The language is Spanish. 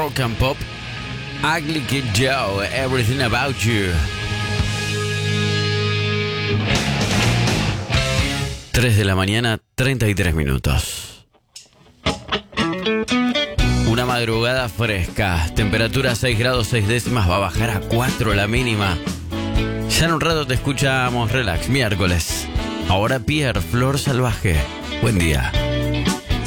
rock and pop. Ugly Kid Joe, Everything About You. 3 de la mañana, 33 minutos. Una madrugada fresca, temperatura 6 grados 6 décimas, va a bajar a 4 la mínima. Ya en un rato te escuchamos Relax, miércoles. Ahora Pierre, Flor Salvaje. Buen día.